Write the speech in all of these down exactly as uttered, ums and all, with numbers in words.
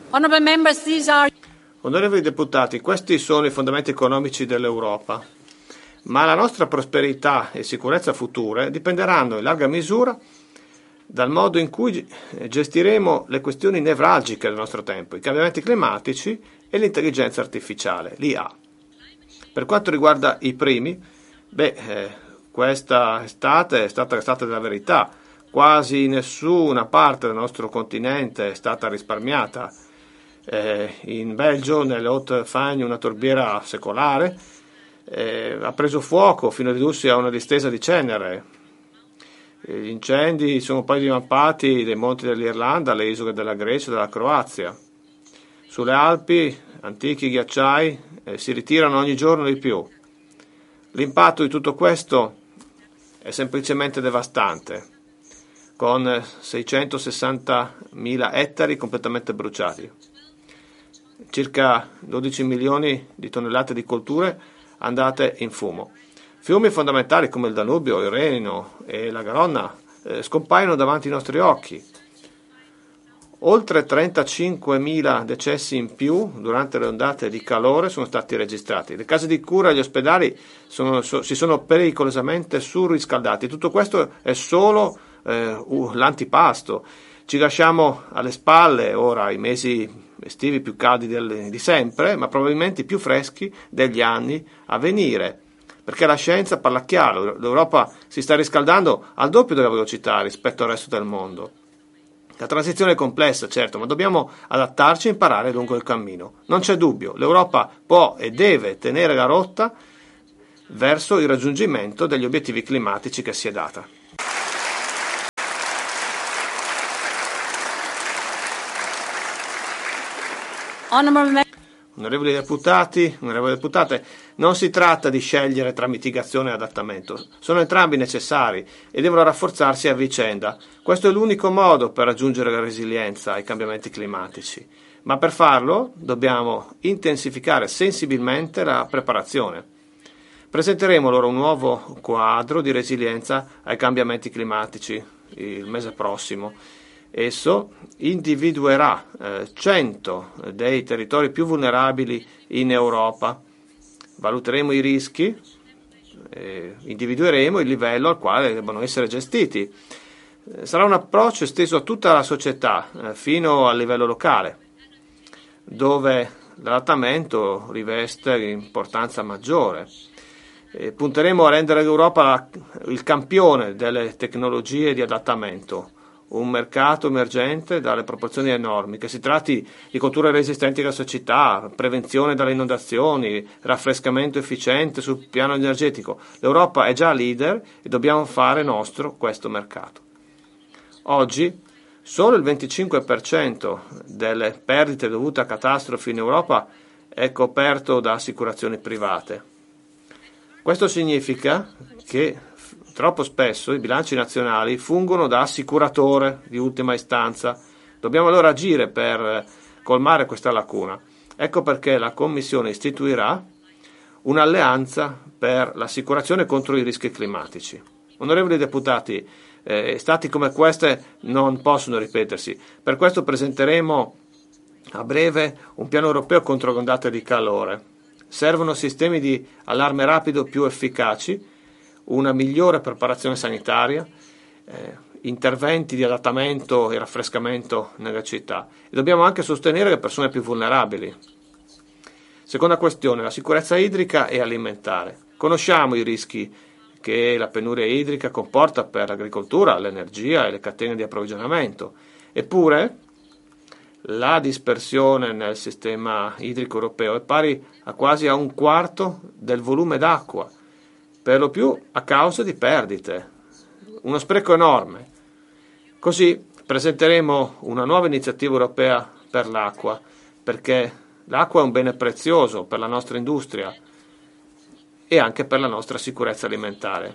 Honourable members, these are... Onorevoli deputati, questi sono i fondamenti economici dell'Europa, ma la nostra prosperità e sicurezza future dipenderanno in larga misura dal modo in cui gestiremo le questioni nevralgiche del nostro tempo, i cambiamenti climatici e l'intelligenza artificiale, l'I A. Per quanto riguarda i primi, beh, eh, questa estate è stata l'estate della verità, quasi nessuna parte del nostro continente è stata risparmiata. Eh, in Belgio, nelle Haute-Fagne, una torbiera secolare eh, ha preso fuoco fino a ridursi a una distesa di cenere. Gli incendi sono poi divampati dai monti dell'Irlanda alle isole della Grecia e della Croazia. Sulle Alpi antichi ghiacciai eh, si ritirano ogni giorno di più. L'impatto di tutto questo è semplicemente devastante, con seicentosessantamila ettari completamente bruciati. Circa dodici milioni di tonnellate di colture andate in fumo. Fiumi fondamentali come il Danubio, il Reno e la Garonna eh, scompaiono davanti ai nostri occhi. Oltre trentacinquemila decessi in più durante le ondate di calore sono stati registrati. Le case di cura e gli ospedali sono, so, si sono pericolosamente surriscaldati. Tutto questo è solo eh, uh, l'antipasto. Ci lasciamo alle spalle ora i mesi estivi più caldi del, di sempre, ma probabilmente più freschi degli anni a venire, perché la scienza parla chiaro, l'Europa si sta riscaldando al doppio della velocità rispetto al resto del mondo. La transizione è complessa, certo, ma dobbiamo adattarci e imparare lungo il cammino. Non c'è dubbio, l'Europa può e deve tenere la rotta verso il raggiungimento degli obiettivi climatici che si è data. Onorevoli deputati, onorevoli deputate, non si tratta di scegliere tra mitigazione e adattamento, sono entrambi necessari e devono rafforzarsi a vicenda. Questo è l'unico modo per raggiungere la resilienza ai cambiamenti climatici, ma per farlo dobbiamo intensificare sensibilmente la preparazione. Presenteremo loro un nuovo quadro di resilienza ai cambiamenti climatici il mese prossimo. Esso individuerà eh, cento dei territori più vulnerabili in Europa, valuteremo i rischi, eh, individueremo il livello al quale debbano essere gestiti. Eh, sarà un approccio esteso a tutta la società, eh, fino al livello locale, dove l'adattamento riveste importanza maggiore. Eh, punteremo a rendere l'Europa la, il campione delle tecnologie di adattamento, un mercato emergente dalle proporzioni enormi, che si tratti di colture resistenti alla siccità, prevenzione dalle inondazioni, raffrescamento efficiente sul piano energetico. L'Europa è già leader e dobbiamo fare nostro questo mercato. Oggi solo il venticinque per cento delle perdite dovute a catastrofi in Europa è coperto da assicurazioni private. Questo significa che troppo spesso i bilanci nazionali fungono da assicuratore di ultima istanza. Dobbiamo allora agire per colmare questa lacuna. Ecco perché la Commissione istituirà un'alleanza per l'assicurazione contro i rischi climatici. Onorevoli deputati, eh, stati come queste non possono ripetersi. Per questo presenteremo a breve un piano europeo contro le ondate di calore. Servono sistemi di allarme rapido più efficaci, una migliore preparazione sanitaria, eh, interventi di adattamento e raffrescamento nelle città. E dobbiamo anche sostenere le persone più vulnerabili. Seconda questione, la sicurezza idrica e alimentare. Conosciamo i rischi che la penuria idrica comporta per l'agricoltura, l'energia e le catene di approvvigionamento. Eppure la dispersione nel sistema idrico europeo è pari a quasi a un quarto del volume d'acqua, per lo più a causa di perdite, uno spreco enorme. Così presenteremo una nuova iniziativa europea per l'acqua, perché l'acqua è un bene prezioso per la nostra industria e anche per la nostra sicurezza alimentare.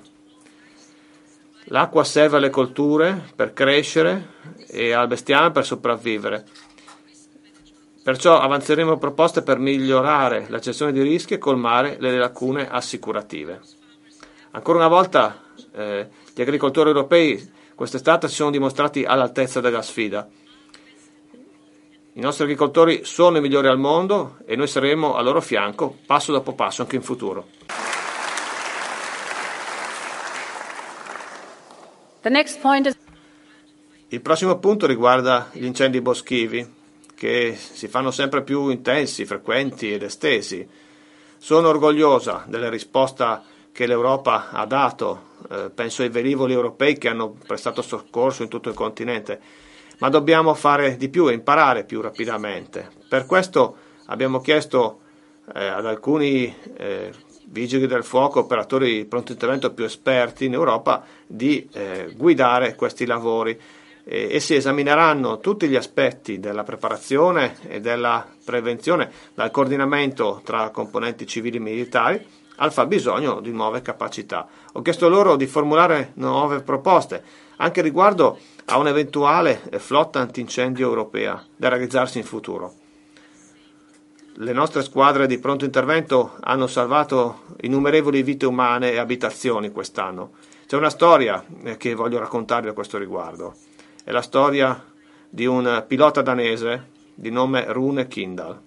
L'acqua serve alle colture per crescere e al bestiame per sopravvivere. Perciò avanzeremo proposte per migliorare la gestione di rischi e colmare le lacune assicurative. Ancora una volta eh, gli agricoltori europei quest'estate si sono dimostrati all'altezza della sfida. I nostri agricoltori sono i migliori al mondo e noi saremo al loro fianco passo dopo passo anche in futuro. The next point is... Il prossimo punto riguarda gli incendi boschivi, che si fanno sempre più intensi, frequenti ed estesi. Sono orgogliosa della risposta che l'Europa ha dato, eh, penso ai velivoli europei che hanno prestato soccorso in tutto il continente, ma dobbiamo fare di più e imparare più rapidamente. Per questo abbiamo chiesto eh, ad alcuni eh, vigili del fuoco, operatori di pronto intervento più esperti in Europa, di eh, guidare questi lavori e, e si esamineranno tutti gli aspetti della preparazione e della prevenzione, dal coordinamento tra componenti civili e militari al fabbisogno di nuove capacità. Ho chiesto loro di formulare nuove proposte, anche riguardo a un'eventuale flotta antincendio europea da realizzarsi in futuro. Le nostre squadre di pronto intervento hanno salvato innumerevoli vite umane e abitazioni quest'anno. C'è una storia che voglio raccontarvi a questo riguardo. È la storia di un pilota danese di nome Rune Kindal.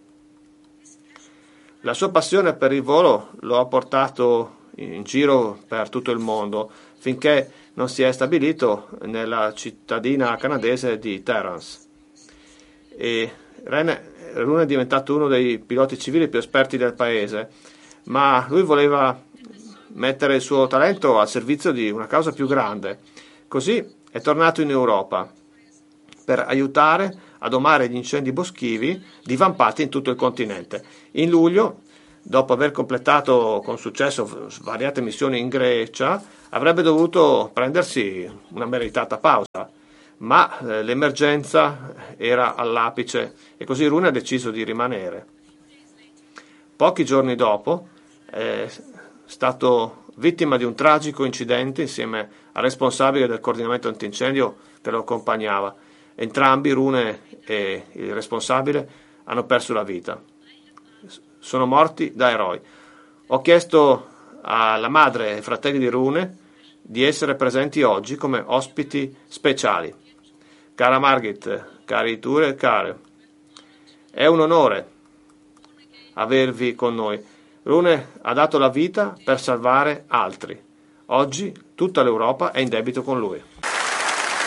La sua passione per il volo lo ha portato in giro per tutto il mondo finché non si è stabilito nella cittadina canadese di Terrance. E Rene, Rune è diventato uno dei piloti civili più esperti del paese, ma lui voleva mettere il suo talento al servizio di una causa più grande. Così è tornato in Europa per aiutare a domare gli incendi boschivi divampati in tutto il continente. In luglio, dopo aver completato con successo svariate missioni in Grecia, avrebbe dovuto prendersi una meritata pausa, ma eh, l'emergenza era all'apice e così Rune ha deciso di rimanere. Pochi giorni dopo è stato vittima di un tragico incidente insieme al responsabile del coordinamento antincendio che lo accompagnava. Entrambi, Rune e il responsabile, hanno perso la vita. Sono morti da eroi. Ho chiesto alla madre e ai fratelli di Rune di essere presenti oggi come ospiti speciali. Cara Margit, cari Ture e care, è un onore avervi con noi. Rune ha dato la vita per salvare altri. Oggi tutta l'Europa è in debito con lui.